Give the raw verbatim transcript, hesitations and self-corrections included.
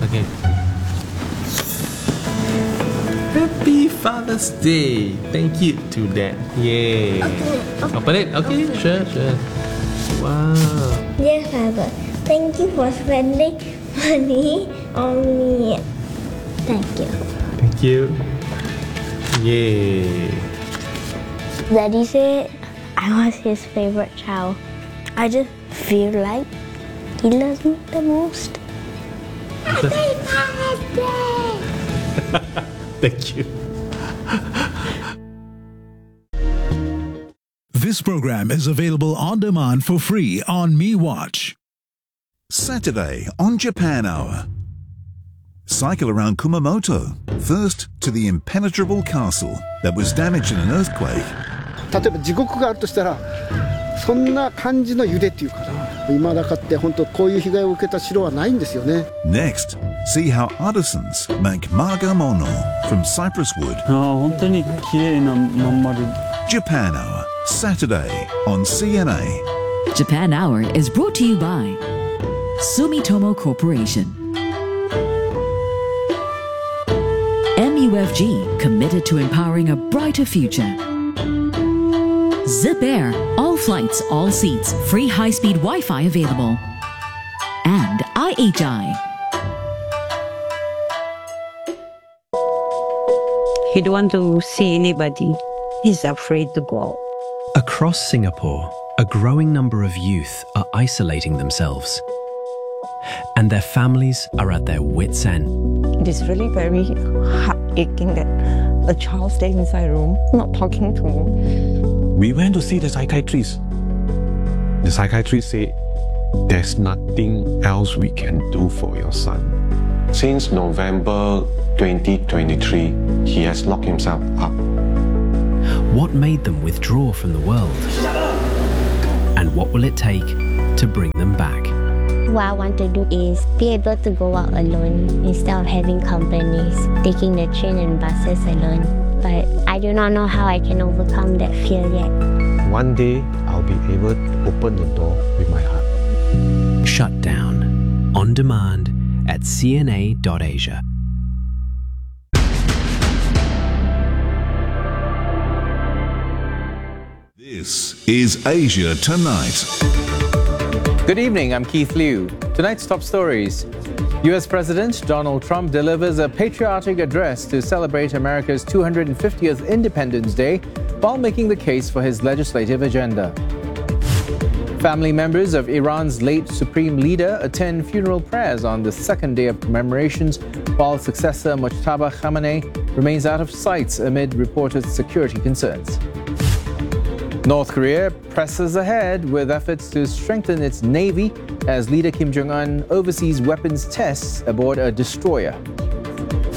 Okay. Happy Father's Day. Thank you to Dad. Yay. Okay. Open it. Okay, Okay. sure, sure. Wow. Dear Father, thank you for spending money on me. Thank you. Thank you. Yay. Daddy said I was his favorite child. I just feel like he loves me the most. Happy Father's Day! Thank you. This program is available on demand for free on MeWatch. Saturday on Japan Hour. Cycle around Kumamoto, first to the impenetrable castle that was damaged in an earthquake. 例えば地獄があるとしたらそんな感じの揺れっていうかな、今だかって本当こういう被害を受けた城はないんですよね。 Next, see how artisans make magamono from cypress wood. ああ、本当に綺麗なまん丸。 Japan Hour, Saturday on C N A. Japan Hour is brought to you by Sumitomo Corporation. M U F G, committed to empowering a brighter future. Zip Air, all flights, all seats, free high-speed Wi-Fi available. And I H I. He don't want to see anybody. He's afraid to go out. Across Singapore, a growing number of youth are isolating themselves, and their families are at their wits' end. It is really very heart-aching that a child stays inside a room, not talking to him. We went to see the psychiatrist. The psychiatrist said, there's nothing else we can do for your son. Since November twenty twenty-three, he has locked himself up. What made them withdraw from the world? And what will it take to bring them back? What I want to do is be able to go out alone instead of having companies, taking the train and buses alone. But I do not know how I can overcome that fear yet. One day, I'll be able to open the door with my heart. Shut Down. On demand at c n a dot asia. This is Asia Tonight. Good evening, I'm Keith Liu. Tonight's top stories. U S President Donald Trump delivers a patriotic address to celebrate America's two hundred fiftieth Independence Day while making the case for his legislative agenda. Family members of Iran's late supreme leader attend funeral prayers on the second day of commemorations, while successor Mojtaba Khamenei remains out of sight amid reported security concerns. North Korea presses ahead with efforts to strengthen its navy as leader Kim Jong-un oversees weapons tests aboard a destroyer.